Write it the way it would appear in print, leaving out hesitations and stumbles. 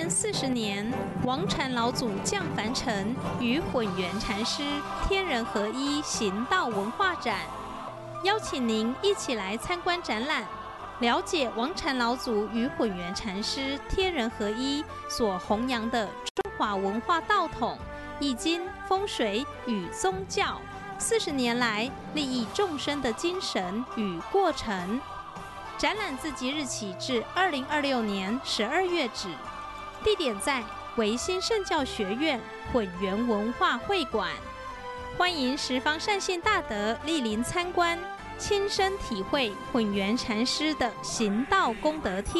天40年，王禅老祖降凡尘与混元禅师天人合一行道文化展，邀请您一起来参观展览，了解王禅老祖与混元禅师天人合一所弘扬的中华文化道统、易经、风水与宗教40年来利益众生的精神与过程。展览自即日起至2026年12月止，地点在维新圣教学院混元文化会馆，欢迎十方善信大德莅临参观，亲身体会混元禅师的行道功德天。